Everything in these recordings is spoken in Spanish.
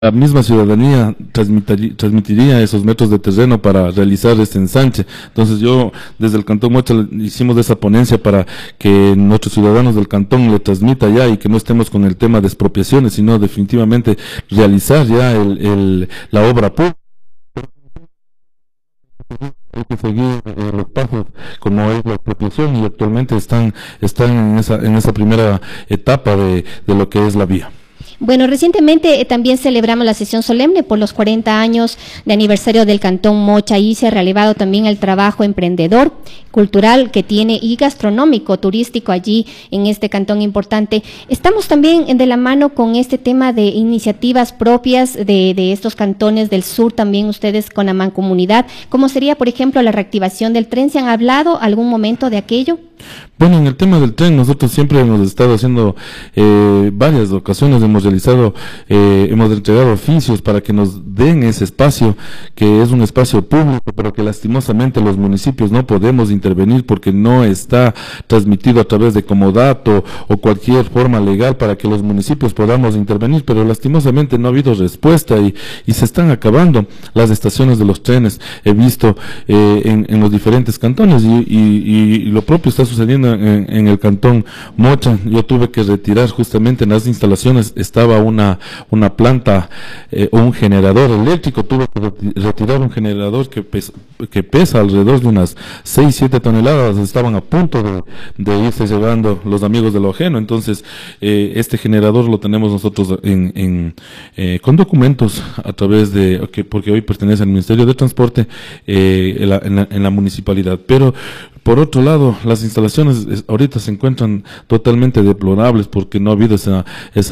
la misma ciudadanía transmitiría esos metros de terreno para realizar este ensanche. Entonces yo, desde el Cantón Mocha, hicimos esa ponencia para que nuestros ciudadanos del cantón le transmita ya y que no estemos con el tema de expropiaciones, sino definitivamente realizar ya la obra pública. Hay que seguir los pasos como es la expropiación y actualmente están en esa primera etapa de lo que es la vía. Bueno, recientemente también celebramos la sesión solemne por los 40 años de aniversario del Cantón Mocha y se ha relevado también el trabajo emprendedor, cultural que tiene y gastronómico, turístico allí en este cantón importante. Estamos también de la mano con este tema de iniciativas propias de estos cantones del sur, también ustedes con la mancomunidad, como sería, por ejemplo, la reactivación del tren. ¿Se han hablado algún momento de aquello? Bueno, en el tema del tren nosotros siempre hemos estado haciendo varias ocasiones, hemos entregado oficios para que nos den ese espacio, que es un espacio público, pero que lastimosamente los municipios no podemos intervenir porque no está transmitido a través de comodato o cualquier forma legal para que los municipios podamos intervenir, pero lastimosamente no ha habido respuesta y se están acabando las estaciones de los trenes. He visto en los diferentes cantones y lo propio está sucediendo en el Cantón Mocha. Yo tuve que retirar justamente en las instalaciones, estaba una planta o un generador eléctrico, tuve que retirar un generador que pesa alrededor de unas 6-7 toneladas, estaban a punto de irse llevando los amigos de lo ajeno. Entonces este generador lo tenemos nosotros con documentos a través de, porque hoy pertenece al Ministerio de Transporte en la municipalidad, pero por otro lado, las instalaciones ahorita se encuentran totalmente deplorables porque no ha habido esa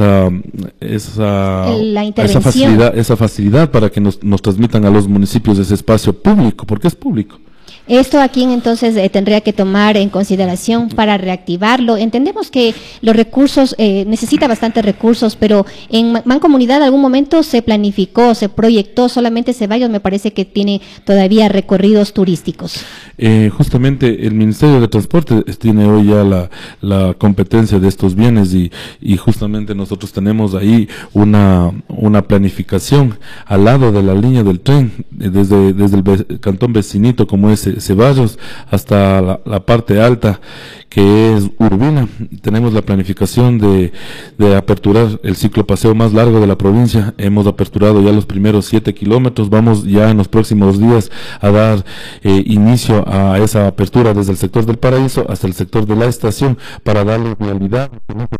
facilidad para que nos transmitan a los municipios ese espacio público, porque es público. Esto aquí entonces tendría que tomar en consideración para reactivarlo. Entendemos que los recursos, necesita bastantes recursos, pero en Mancomunidad en algún momento se planificó, se proyectó, solamente Ceballos me parece que tiene todavía recorridos turísticos. Justamente el Ministerio de Transporte tiene hoy ya la competencia de estos bienes y justamente nosotros tenemos ahí una planificación al lado de la línea del tren, desde el cantón vecinito como es Ceballos hasta la parte alta que es Urbina. Tenemos la planificación de aperturar el ciclopaseo más largo de la provincia. Hemos aperturado ya los primeros 7 kilómetros, vamos ya en los próximos días a dar inicio a esa apertura desde el sector del Paraíso hasta el sector de la estación para darle vialidad.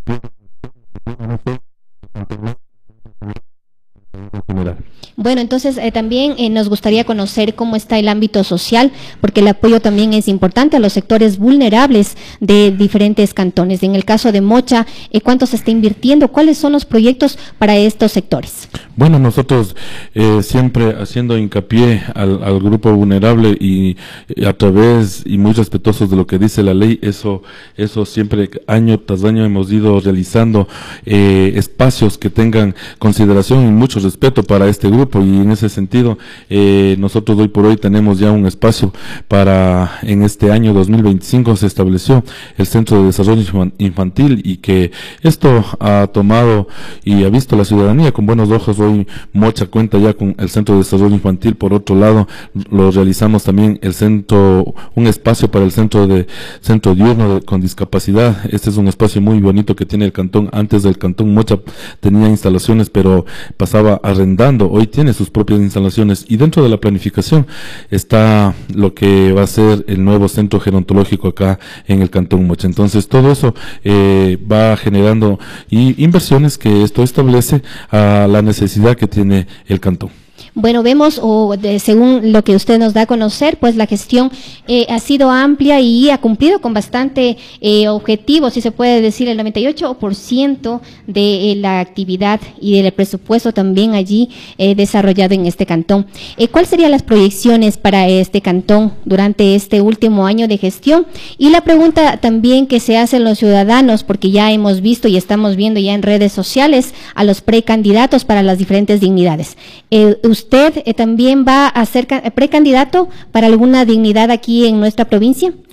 Bueno, entonces también nos gustaría conocer cómo está el ámbito social, porque el apoyo también es importante a los sectores vulnerables de diferentes cantones. En el caso de Mocha, ¿cuánto se está invirtiendo? ¿Cuáles son los proyectos para estos sectores? Bueno, nosotros siempre haciendo hincapié al grupo vulnerable y a través y muy respetuosos de lo que dice la ley, eso siempre año tras año hemos ido realizando espacios que tengan consideración y mucho respeto para este grupo, y en ese sentido nosotros hoy por hoy tenemos ya un espacio en este año 2025 se estableció el Centro de Desarrollo Infantil, y que esto ha tomado y ha visto la ciudadanía con buenos ojos. Hoy Mocha cuenta ya con el Centro de Desarrollo Infantil. Por otro lado, lo realizamos también un espacio para el centro diurno con discapacidad. Este es un espacio muy bonito que tiene el cantón. Antes del Cantón Mocha tenía instalaciones, pero pasaba arrendando. Hoy tiene sus propias instalaciones, y dentro de la planificación está lo que va a ser el nuevo centro gerontológico acá en el Cantón Mocha. Entonces todo eso va generando inversiones que esto establece a la necesidad que tiene el cantón. Bueno, vemos, según lo que usted nos da a conocer, pues la gestión ha sido amplia y ha cumplido con bastante objetivos, si se puede decir, el 98% de la actividad y del presupuesto también allí desarrollado en este cantón. ¿Cuáles serían las proyecciones para este cantón durante este último año de gestión? Y la pregunta también que se hacen los ciudadanos, porque ya hemos visto y estamos viendo ya en redes sociales a los precandidatos para las diferentes dignidades. ¿Usted también va a ser precandidato para alguna dignidad aquí en nuestra provincia?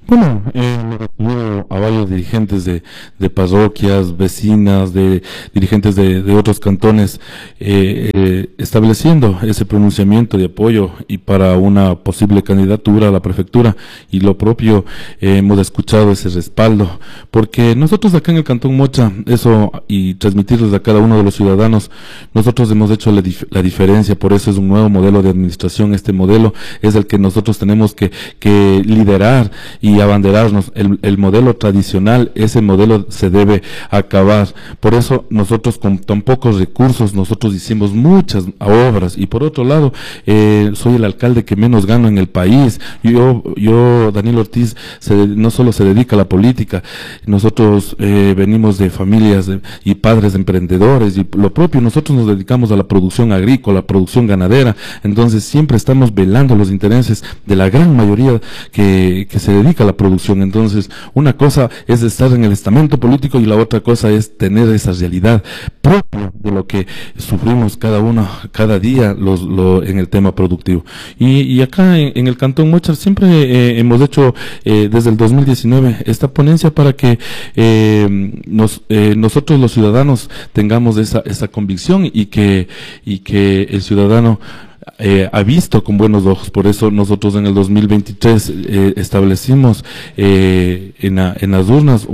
Bueno, me refiero a varios dirigentes de parroquias, vecinas, de dirigentes de otros cantones, estableciendo ese pronunciamiento de apoyo y para una posible candidatura a la prefectura, y lo propio, hemos escuchado ese respaldo, porque nosotros acá en el Cantón Mocha, eso, y transmitirles a cada uno de los ciudadanos, nosotros hemos hecho la diferencia, por eso es un nuevo modelo de administración. Este modelo es el que nosotros tenemos que liderar y abanderarnos. El modelo tradicional, ese modelo se debe acabar. Por eso nosotros, con tan pocos recursos, nosotros hicimos muchas obras. Y por otro lado, soy el alcalde que menos gano en el país. Daniel Ortiz, no solo se dedica a la política, nosotros venimos de familias y padres emprendedores, y lo propio, nosotros nos dedicamos a la producción agrícola, producción ganadera. Entonces siempre estamos velando los intereses de la gran mayoría que se dedica a la producción. Entonces, una cosa es estar en el estamento político y la otra cosa es tener esa realidad propia de lo que sufrimos cada uno, cada día, en el tema productivo. Y acá en el Cantón Mocha siempre hemos hecho, desde el 2019, esta ponencia para que nosotros los ciudadanos tengamos esa convicción, y que el ciudadano ha visto con buenos ojos. Por eso nosotros en el 2023 establecimos en las urnas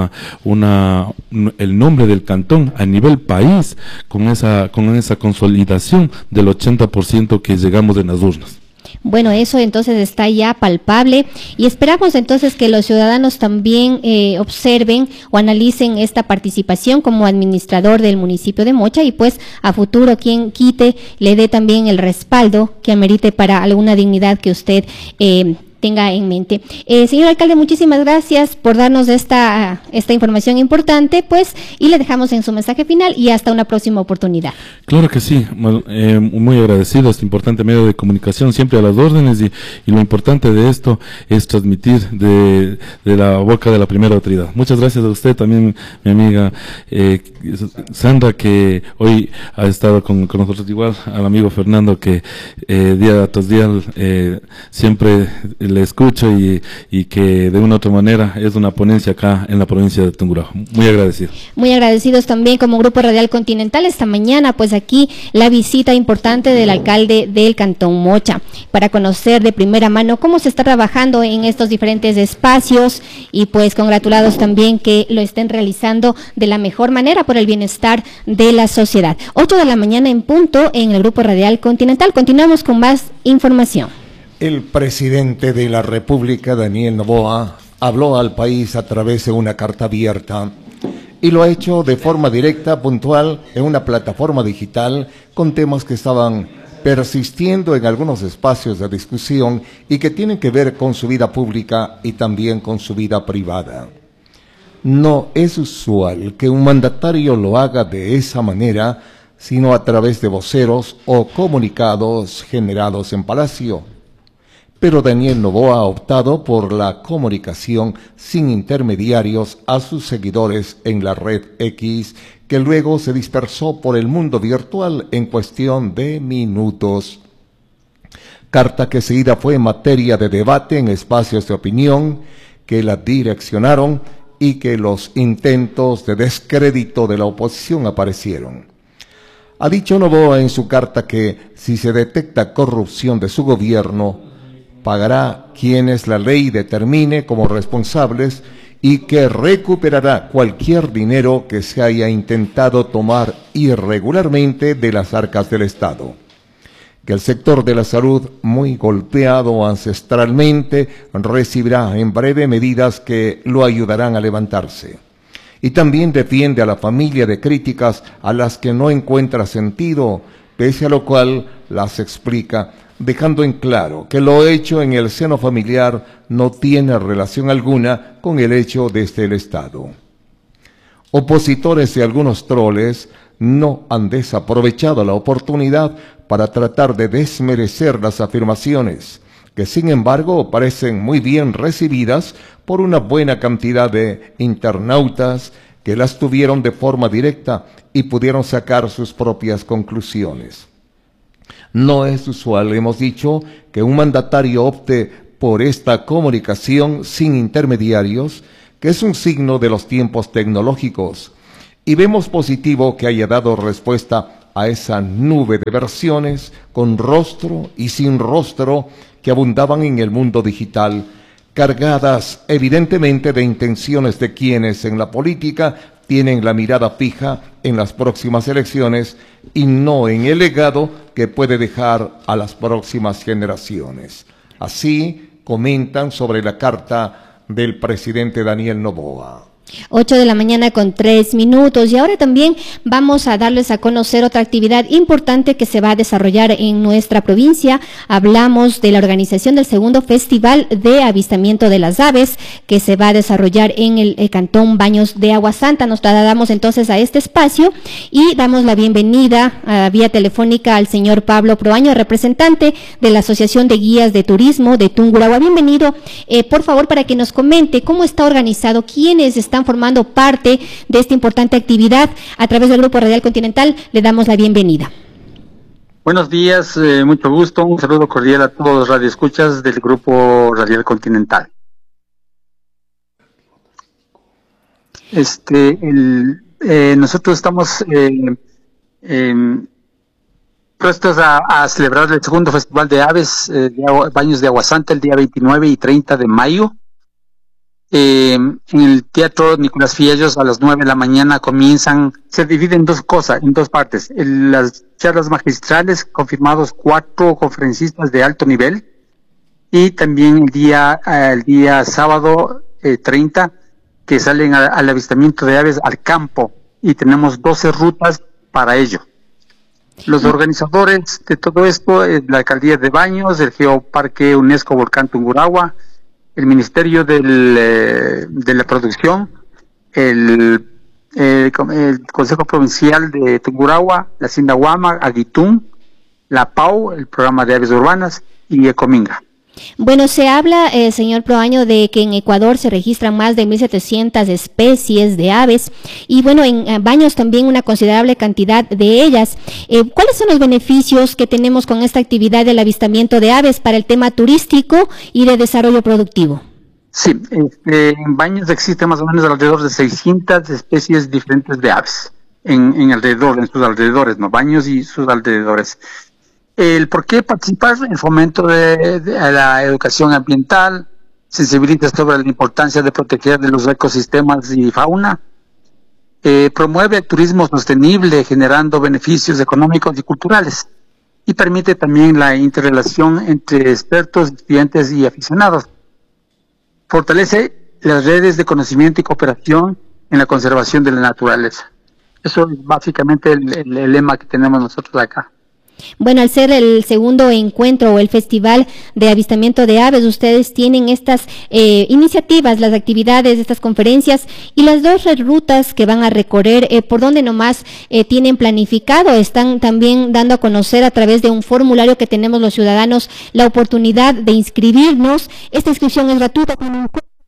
el nombre del cantón a nivel país, con esa consolidación del 80% que llegamos en las urnas. Bueno, eso entonces está ya palpable, y esperamos entonces que los ciudadanos también observen o analicen esta participación como administrador del municipio de Mocha, y pues a futuro, quien quite, le dé también el respaldo que amerite para alguna dignidad que usted tenga en mente. Señor alcalde, muchísimas gracias por darnos esta información importante, pues, y le dejamos en su mensaje final y hasta una próxima oportunidad. Claro que sí, muy agradecido a este importante medio de comunicación, siempre a las órdenes, y lo importante de esto es transmitir de la boca de la primera autoridad. Muchas gracias a usted también, mi amiga Sandra, que hoy ha estado con nosotros, igual al amigo Fernando, que día tras día siempre le escucho, y que de una u otra manera es una ponencia acá en la provincia de Tungurahua. Muy agradecido. Muy agradecidos también como Grupo Radial Continental. Esta mañana, pues aquí la visita importante del alcalde del Cantón Mocha, para conocer de primera mano cómo se está trabajando en estos diferentes espacios, y pues congratulados también que lo estén realizando de la mejor manera por el bienestar de la sociedad. 8 de la mañana en punto en el Grupo Radial Continental. Continuamos con más información. El presidente de la República, Daniel Noboa, habló al país a través de una carta abierta, y lo ha hecho de forma directa, puntual, en una plataforma digital, con temas que estaban persistiendo en algunos espacios de discusión y que tienen que ver con su vida pública y también con su vida privada. No es usual que un mandatario lo haga de esa manera, sino a través de voceros o comunicados generados en Palacio. Pero Daniel Noboa ha optado por la comunicación sin intermediarios a sus seguidores en la red X, que luego se dispersó por el mundo virtual en cuestión de minutos. Carta que seguida fue materia de debate en espacios de opinión que la direccionaron, y que los intentos de descrédito de la oposición aparecieron. Ha dicho Noboa en su carta que si se detecta corrupción de su gobierno, pagará quienes la ley determine como responsables, y que recuperará cualquier dinero que se haya intentado tomar irregularmente de las arcas del Estado. Que el sector de la salud, muy golpeado ancestralmente, recibirá en breve medidas que lo ayudarán a levantarse. Y también defiende a la familia de críticas a las que no encuentra sentido, pese a lo cual las explica, dejando en claro que lo hecho en el seno familiar no tiene relación alguna con el hecho desde el Estado. Opositores y algunos troles no han desaprovechado la oportunidad para tratar de desmerecer las afirmaciones, que sin embargo parecen muy bien recibidas por una buena cantidad de internautas que las tuvieron de forma directa y pudieron sacar sus propias conclusiones. No es usual, hemos dicho, que un mandatario opte por esta comunicación sin intermediarios, que es un signo de los tiempos tecnológicos, y vemos positivo que haya dado respuesta a esa nube de versiones con rostro y sin rostro que abundaban en el mundo digital, cargadas evidentemente de intenciones de quienes en la política tienen la mirada fija en las próximas elecciones y no en el legado que puede dejar a las próximas generaciones. Así comentan sobre la carta del presidente Daniel Noboa. 8:03 a.m. Y ahora también vamos a darles a conocer otra actividad importante que se va a desarrollar en nuestra provincia. Hablamos de la organización del segundo Festival de Avistamiento de las Aves que se va a desarrollar en el Cantón Baños de Agua Santa. Nos trasladamos entonces a este espacio y damos la bienvenida vía telefónica al señor Pablo Proaño, representante de la Asociación de Guías de Turismo de Tungurahua. Bienvenido, por favor, para que nos comente cómo está organizado, quiénes están formando parte de esta importante actividad. A través del Grupo Radial Continental le damos la bienvenida. Buenos días, mucho gusto, un saludo cordial a todos los radioescuchas del Grupo Radial Continental. Nosotros estamos prestos a celebrar el segundo Festival de Aves Baños de Agua Santa el día 29 y 30 de mayo. En el Teatro Nicolás Fiellos a las 9 de la mañana se divide en dos partes. Las charlas magistrales, confirmados 4 conferencistas de alto nivel, y también el día sábado 30, que salen al avistamiento de aves al campo, y tenemos 12 rutas para ello. Los organizadores de todo esto es la Alcaldía de Baños, el Geoparque UNESCO Volcán Tungurahua, el Ministerio de la Producción, el Consejo Provincial de Tungurahua, la Sindahuama, Aguitún, la PAU, el Programa de Aves Urbanas, y Ecominga. Bueno, se habla, señor Proaño, de que en Ecuador se registran más de 1.700 especies de aves y bueno, en Baños también una considerable cantidad de ellas. ¿Cuáles son los beneficios que tenemos con esta actividad del avistamiento de aves para el tema turístico y de desarrollo productivo? Sí, en Baños existen más o menos alrededor de 600 especies diferentes de aves en sus alrededores, ¿no? Baños y sus alrededores. El por qué participar, el fomento de la educación ambiental, sensibiliza sobre la importancia de proteger de los ecosistemas y fauna, promueve el turismo sostenible generando beneficios económicos y culturales, y permite también la interrelación entre expertos, estudiantes y aficionados. Fortalece las redes de conocimiento y cooperación en la conservación de la naturaleza. Eso es básicamente el lema que tenemos nosotros acá. Bueno, al ser el segundo encuentro o el Festival de Avistamiento de Aves, ustedes tienen estas iniciativas, las actividades, estas conferencias y las 2 rutas que van a recorrer, ¿por dónde nomás tienen planificado? Están también dando a conocer a través de un formulario que tenemos los ciudadanos la oportunidad de inscribirnos. Esta inscripción es gratuita. Tiene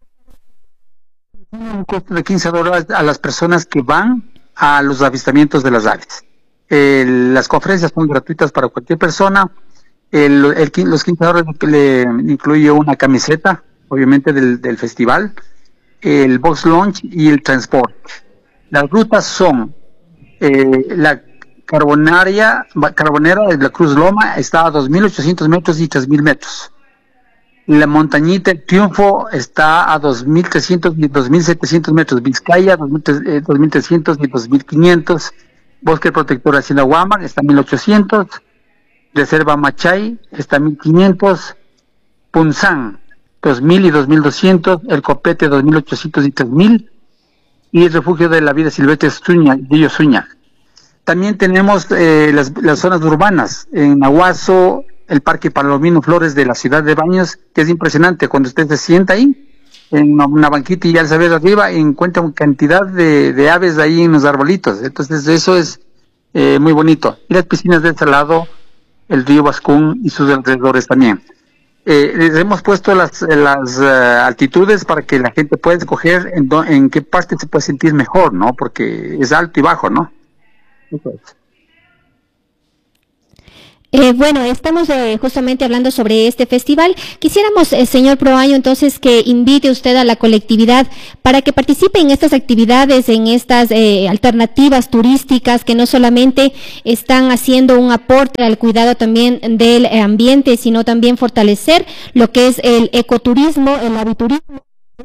un costo de $15 a las personas que van a los avistamientos de las aves. Las conferencias son gratuitas para cualquier persona. Los $15 le incluye una camiseta, obviamente del festival, el box lunch y el transporte. Las rutas son la Carbonera de la Cruz Loma, está a 2.800 metros y 3.000 metros. La Montañita El Triunfo está a 2.300 y 2.700 metros. Vizcaya, 2.300 y 2.500. Bosque Protector Hacienda Huámar está a 1.800, Reserva Machay está a 1.500, Punzán 2.000 y 2.200, El Copete 2.800 y 3.000, y el Refugio de la Vida Silvestre Suña. También tenemos las zonas urbanas, en Nahuazo, el Parque Palomino Flores de la ciudad de Baños, que es impresionante, cuando usted se sienta ahí, en una banquita y al saber arriba encuentra una cantidad de aves ahí en los arbolitos. Entonces eso es muy bonito. Y las piscinas de este lado, el río Vascún y sus alrededores también. Les hemos puesto las altitudes para que la gente pueda escoger en qué parte se puede sentir mejor, ¿no? Porque es alto y bajo, ¿no? Eso es. Bueno, estamos justamente hablando sobre este festival. Quisiéramos, señor Proaño, entonces que invite usted a la colectividad para que participe en estas actividades, en estas alternativas turísticas que no solamente están haciendo un aporte al cuidado también del ambiente, sino también fortalecer lo que es el ecoturismo, el aviturismo.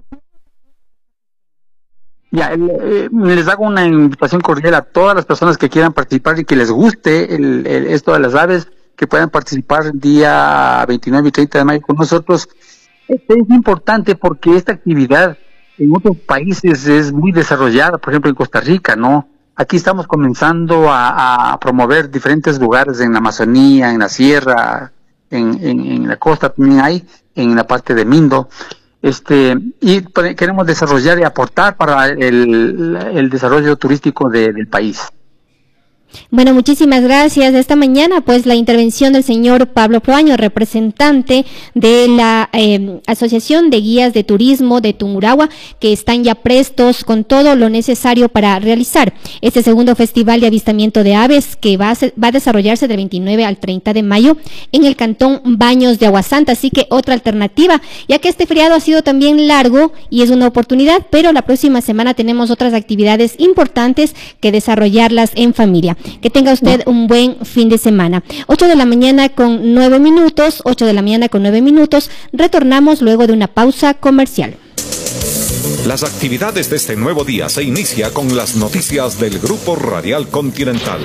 Ya, les hago una invitación cordial a todas las personas que quieran participar y que les guste esto de las aves, que puedan participar el día 29 y 30 de mayo con nosotros. Esto es importante porque esta actividad en otros países es muy desarrollada, por ejemplo en Costa Rica, ¿no? Aquí estamos comenzando a promover diferentes lugares en la Amazonía, en la sierra, en la costa también hay, en la parte de Mindo. Y queremos desarrollar y aportar para el desarrollo turístico del país. Bueno, muchísimas gracias. Esta mañana, pues, la intervención del señor Pablo Proaño, representante de la Asociación de Guías de Turismo de Tungurahua, que están ya prestos con todo lo necesario para realizar este segundo Festival de Avistamiento de Aves, que va a desarrollarse del 29 al 30 de mayo en el Cantón Baños de Aguasanta. Así que otra alternativa, ya que este feriado ha sido también largo y es una oportunidad, pero la próxima semana tenemos otras actividades importantes que desarrollarlas en familia. Que tenga usted un buen fin de semana. 8 de la mañana con 9 minutos, 8 de la mañana con 9 minutos. Retornamos luego de una pausa comercial. Las actividades de este nuevo día se inicia con las noticias del Grupo Radial Continental.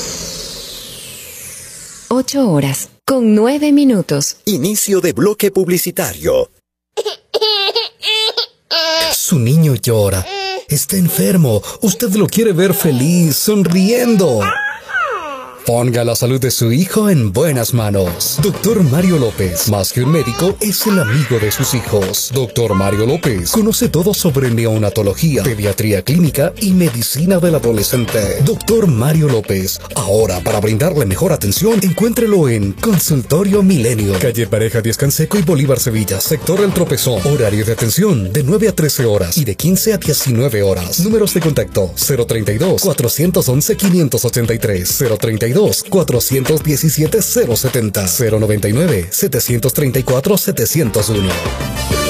8 horas con 9 minutos. Inicio de bloque publicitario. Su niño llora. Está enfermo. Usted lo quiere ver feliz, sonriendo. Ponga la salud de su hijo en buenas manos. Doctor Mario López, más que un médico, es el amigo de sus hijos. Doctor Mario López conoce todo sobre neonatología, pediatría clínica y medicina del adolescente. Doctor Mario López, ahora para brindarle mejor atención, encuéntrelo en Consultorio Milenio, calle Pareja Díaz Canseco y Bolívar Sevilla, sector El Tropezón. Horario de atención de 9 a 13 horas y de 15 a 19 horas. Números de contacto 032-411-583, 032-417-070, 099-734-701.